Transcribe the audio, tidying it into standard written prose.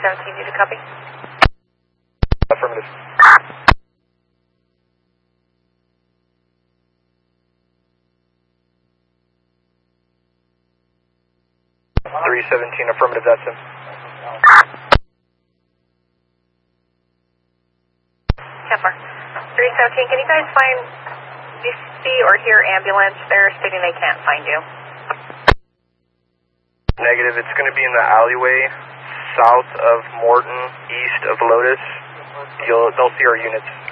317, did you copy? Affirmative. Affirmative, that's him. 10-4. 317, can you guys see or hear ambulance? They're stating they can't find you. Negative, it's going to be in the alleyway south of Morton, east of Lotus. They'll see our units.